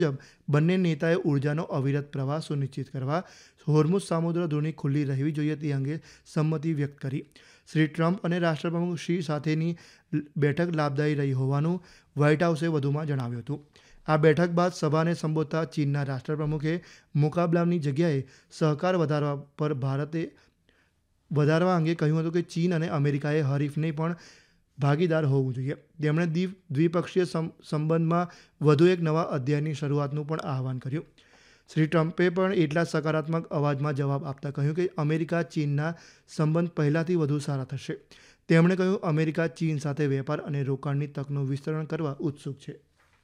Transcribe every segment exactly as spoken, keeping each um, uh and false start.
મુજબ બંને નેતાએ ઉર્જાનો અવિરત પ્રવાહ સુનિશ્ચિત કરવા હોર્મુઝ સામુદ્ર ધોરણી ખુલ્લી રહેવી જોઈએ તે અંગે સંમતિ વ્યક્ત કરી. શ્રી ટ્રમ્પ અને રાષ્ટ્રપ્રમુખ શી સાથેની બેઠક લાભદાયી રહી હોવાનું વ્હાઇટ હાઉસે વધુમાં જણાવ્યું હતું. આ બેઠક બાદ સભાને સંબોધતા ચીનના રાષ્ટ્રપ્રમુખે મુકાબલાની જગ્યાએ સહકાર વધારવા પર ભારતે વધારવા અંગે કહ્યું હતું કે ચીન અને અમેરિકાએ હરીફ નહીં પણ ભાગીદાર હોવું જોઈએ. તેમણે દ્વિપક્ષીય સંબંધમાં વધુ એક નવા અધ્યાયની શરૂઆતનું પણ આહવાન કર્યું. શ્રી ટ્રમ્પે પણ એટલા જ સકારાત્મક અવાજમાં જવાબ આપતા કહ્યું કે અમેરિકા ચીનના સંબંધ પહેલાંથી વધુ સારા થશે. તેમણે કહ્યું અમેરિકા ચીન સાથે વેપાર અને રોકાણની તકનું વિસ્તરણ કરવા ઉત્સુક છે.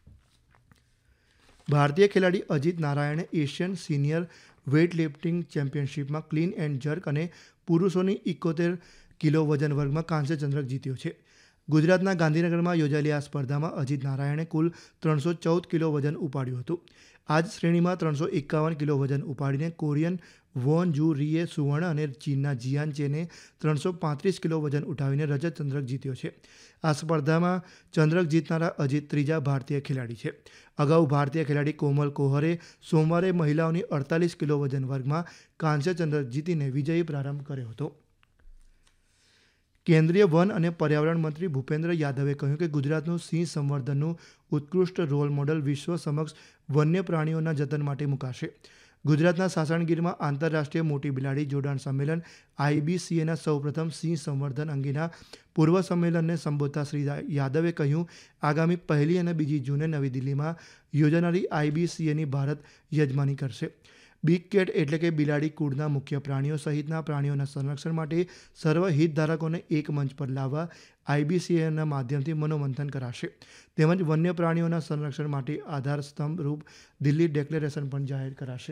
ભારતીય ખેલાડી Ajit નારાયણે Asian senior weight lifting ચેમ્પિયનશિપમાં clean and jerk અને પુરુષોની ઇકોતેર કિલો વજન વર્ગમાં કાંસ્ય ચંદ્રક જીત્યો છે. ગુજરાતના ગાંધીનગરમાં યોજાયેલી આ સ્પર્ધામાં અજીત નારાયણે કુલ ત્રણસો ચૌદ કિલો વજન ઉપાડ્યું હતું. આ જ શ્રેણીમાં ત્રણસો એકાવન કિલો વજન ઉપાડીને કોરિયન વોન જુ રીએ સુવર્ણ અને ચીનના જિયાન ચેને ત્રણસો પાંત્રીસ કિલો વજન ઉઠાવીને રજત ચંદ્રક જીત્યો છે. આ સ્પર્ધામાં ચંદ્રક જીતનારા અજીત ત્રીજા ભારતીય ખેલાડી છે. અગાઉ ભારતીય ખેલાડી કોમલ કોહરે સોમવારે મહિલાઓની અડતાલીસ કિલો વજન વર્ગમાં કાંસ્ય ચંદ્રક જીતીને વિજયી પ્રારંભ કર્યો હતો. કેન્દ્રીય વન અને પર્યાવરણ મંત્રી ભૂપેન્દ્ર યાદવે કહ્યું કે ગુજરાતનું સિંહ સંવર્ધનનું ઉત્કૃષ્ટ રોલ મોડલ વિશ્વ સમક્ષ વન્ય પ્રાણીઓના જતન માટે મુકાશે. ગુજરાતના સાસણગીરમાં આંતરરાષ્ટ્રીય મોટી બિલાડી જોડાણ સંમેલન આઈબીસીએના સૌપ્રથમ સિંહ સંવર્ધન અંગેના પૂર્વ સંમેલનને સંબોધતા શ્રી યાદવે કહ્યું આગામી પહેલી અને બીજી જૂને નવી દિલ્હીમાં યોજાનારી આઈબીસીએની ભારત યજમાની કરશે. બિગ કેટ એટલે કે બિલાડી કુળના મુખ્ય પ્રાણીઓ સહિતના પ્રાણીઓના સંરક્ષણ માટે સર્વ હિતધારકોને એક મંચ પર લાવવા આઈબીસીએના માધ્યમથી મનોમંથન કરાશે. તેમજ વન્ય પ્રાણીઓના સંરક્ષણ માટે આધાર સ્તંભ રૂપ દિલ્હી ડિક્લેરેશન પણ જાહેર કરાશે.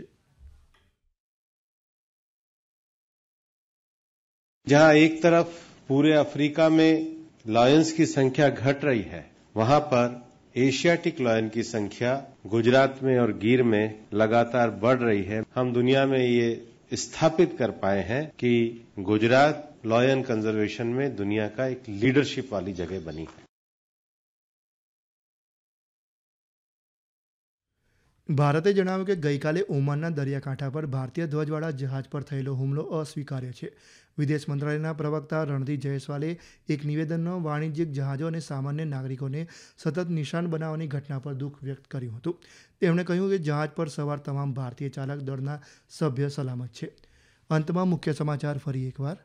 जहां एक तरफ पूरे अफ्रीका में लायंस की संख्या घट रही है, वहां पर एशियाटिक लायन की संख्या गुजरात में और गिर में लगातार बढ़ रही है. हम दुनिया में ये स्थापित कर पाए हैं कि गुजरात लायन कंजर्वेशन में दुनिया का एक लीडरशिप वाली जगह बनी है. ભારતે જણાવ્યું કે ગઈકાલે ઓમાનના દરિયાકાંઠા પર ભારતીય ધ્વજવાળા જહાજ પર થયેલો હુમલો અસ્વીકાર્ય છે. વિદેશ મંત્રાલયના પ્રવક્તા રણદીપ જયસ્વાલે એક નિવેદનમાં વાણિજ્યિક જહાજો અને સામાન્ય નાગરિકોને સતત નિશાન બનાવવાની ઘટના પર દુઃખ વ્યક્ત કર્યું હતું. તેમણે કહ્યું કે જહાજ પર સવાર તમામ ભારતીય ચાલક દળના સભ્ય સલામત છે. અંતમાં મુખ્ય સમાચાર ફરી એકવાર.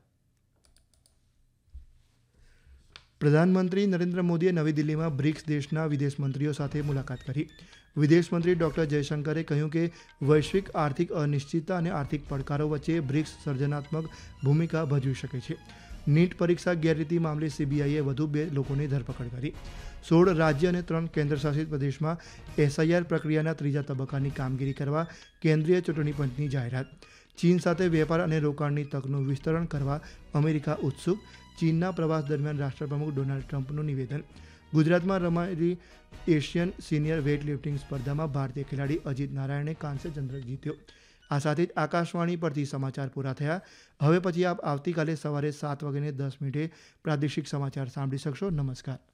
પ્રધાનમંત્રી નરેન્દ્ર મોદીએ નવી દિલ્હીમાં બ્રિક્સ દેશના વિદેશ મંત્રીઓ સાથે મુલાકાત કરી. વિદેશ મંત્રી ડોક્ટર જયશંકરે કહ્યું કે વૈશ્વિક આર્થિક અનિશ્ચિતતા અને આર્થિક પડકારો વચ્ચે બ્રિક્સ સર્જનાત્મક ભૂમિકા ભજવી શકે છે. નીટ પરીક્ષા ગેરરીતિ મામલે સીબીઆઈએ વધુ બે લોકોની ધરપકડ કરી. સોળ રાજ્ય અને ત્રણ કેન્દ્રશાસિત પ્રદેશમાં એસઆઈઆર પ્રક્રિયાના ત્રીજા તબક્કાની કામગીરી કરવા કેન્દ્રીય ચૂંટણી પંચની જાહેરાત. ચીન સાથે વેપાર અને રોકાણની તકનું વિસ્તરણ કરવા અમેરિકા ઉત્સુક. ચીનના પ્રવાસ દરમિયાન રાષ્ટ્રપ્રમુખ ડોનાલ્ડ ટ્રમ્પનું નિવેદન. ગુજરાતમાં રમાયેલી એશિયન સિનિયર વેઇટ લિફ્ટિંગ સ્પર્ધામાં ભારતીય ખેલાડી અજીત નારાયણે કાંસ્ય ચંદ્રક જીત્યો. આ સાથે જ આકાશવાણી પરથી સમાચાર પૂરા થયા. હવે પછી આપ આવતીકાલે સવારે સાત વાગ્યાને દસ મિનિટે પ્રાદેશિક સમાચાર સાંભળી શકશો. નમસ્કાર.